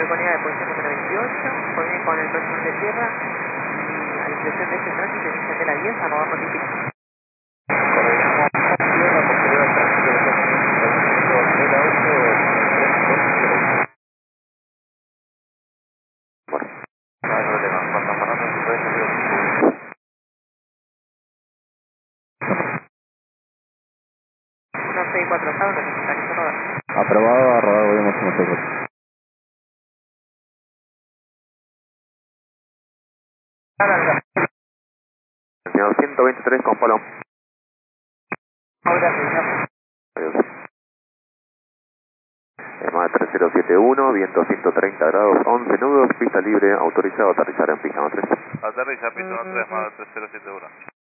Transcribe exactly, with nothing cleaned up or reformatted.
Falconera de posición número veintiocho, coordine con el personal de tierra y a disposición de este tránsito iniciate la diez, a no notificar. Coordinamos tierra posterior al tránsito de dos mil ocho. Bueno, no hay problema, cuando paramos se puede salir uno seis cuatro cero, notificación rodar. aprobado, a rodar volvemos nosotros. Señor ciento veintitrés con Palo. Ahora, señor. Adiós. EMA tres cero siete uno, viento ciento treinta grados, once nudos, pista libre, autorizado a aterrizar en pista tres. Aterriza pista tres, EMA tres cero siete uno.